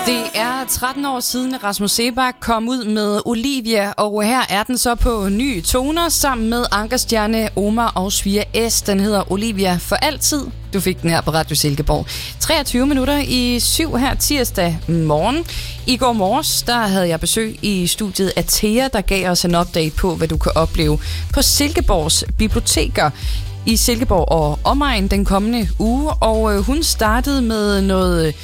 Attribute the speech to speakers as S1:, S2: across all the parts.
S1: Det er 13 år siden Rasmus Seebach kom ud med Olivia, og her er den så på nye toner sammen med ankerstjerne Omar og Svia S. Den hedder Olivia for altid. Du fik den her på Radio Silkeborg. 23 minutter i 7 her tirsdag morgen. I går morges, der havde jeg besøg i studiet af Thea, der gav os en update på, hvad du kan opleve på Silkeborgs biblioteker i Silkeborg og omegn den kommende uge, og hun startede med noget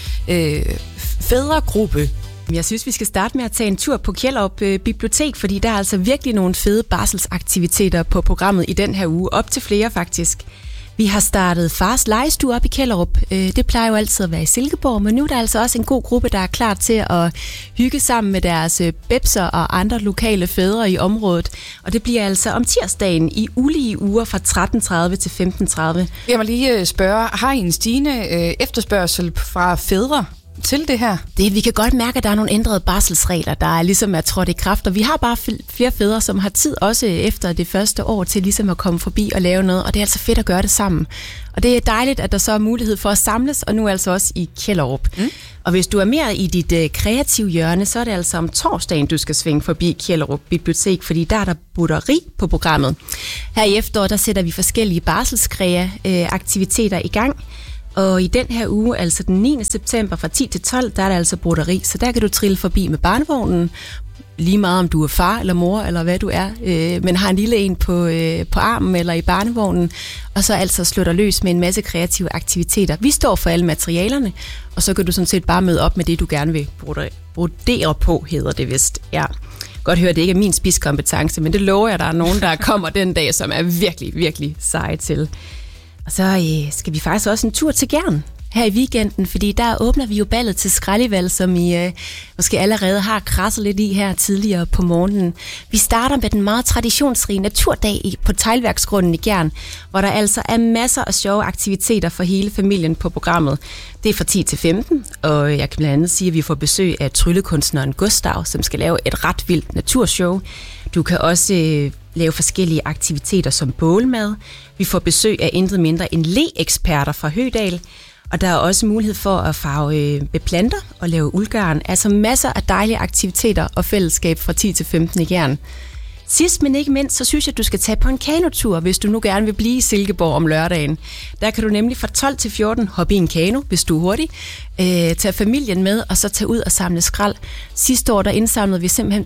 S1: fædregruppe.
S2: Jeg synes, vi skal starte med at tage en tur på Kjellerup Bibliotek, fordi der er altså virkelig nogle fede barselsaktiviteter på programmet i den her uge, op til flere faktisk. Vi har startet Fars Legestue op i Kjellerup. Det plejer jo altid at være i Silkeborg, men nu er der altså også en god gruppe, der er klar til at hygge sammen med deres bebser og andre lokale fædre i området. Og det bliver altså om tirsdagen i ulige uger fra 13.30 til 15.30.
S1: Jeg må lige spørge, har I en stigende efterspørgsel fra fædre til det her?
S2: Vi kan godt mærke, at der er nogle ændrede barselsregler, der ligesom er trådt i kraft, og vi har bare flere fædre, som har tid også efter det første år til ligesom at komme forbi og lave noget, og det er altså fedt at gøre det sammen. Og det er dejligt, at der så er mulighed for at samles, og nu altså også i Kjellerup. Og hvis du er mere i dit kreative hjørne, så er det altså om torsdagen, du skal svinge forbi Kjellerup Bibliotek, fordi der er der butteri på programmet. Her i efteråret, der sætter vi forskellige barselskrea-aktiviteter i gang. Og i den her uge, altså den 9. september fra 10 til 12, der er der altså broderi, så der kan du trille forbi med barnevognen, lige meget om du er far eller mor eller hvad du er, men har en lille en på armen eller i barnevognen, og så altså slå dig løs med en masse kreative aktiviteter. Vi står for alle materialerne, og så kan du sådan set bare møde op med det, du gerne vil brodere på, hedder det vist. Ja. Godt høre, det ikke er min spidskompetence, men det lover jeg, der er nogen, der kommer den dag, som er virkelig, virkelig seje til. Og så skal vi faktisk også en tur til Gjern her i weekenden, fordi der åbner vi jo ballet til Skraldevalg, som I måske allerede har krasset lidt i her tidligere på morgenen. Vi starter med den meget traditionsrige naturdag på Teglværksgrunden i Gjern, hvor der altså er masser af sjove aktiviteter for hele familien på programmet. Det er fra 10 til 15, og jeg kan blandt andet sige, at vi får besøg af tryllekunstneren Gustav, som skal lave et ret vildt naturshow. Du kan også lave forskellige aktiviteter som bålmad. Vi får besøg af intet mindre end le-eksperter fra Hødal. Og der er også mulighed for at farve med planter og lave uldgarn. Altså masser af dejlige aktiviteter og fællesskab fra 10 til 15 i Gjern. Sidst, men ikke mindst, så synes jeg, at du skal tage på en kanotur, hvis du nu gerne vil blive i Silkeborg om lørdagen. Der kan du nemlig fra 12 til 14 hoppe i en kano, hvis du er hurtig, tage familien med, og så tage ud og samle skrald. Sidste år, der indsamlede vi simpelthen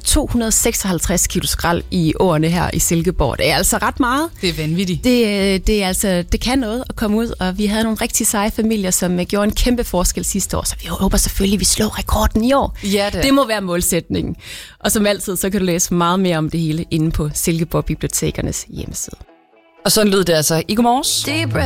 S2: 256 kilo skrald i årene her i Silkeborg. Det er altså ret meget.
S1: Det er vanvittigt.
S2: Det kan noget at komme ud, og vi havde nogle rigtig seje familier, som gjorde en kæmpe forskel sidste år, så vi håber selvfølgelig, at vi slår rekorden i år.
S1: Ja,
S2: det må være målsætningen. Og som altid, så kan du læse meget mere om det hele inde på Silkeborg Bibliotekernes hjemmeside.
S1: Og sådan lød det altså i godmorges.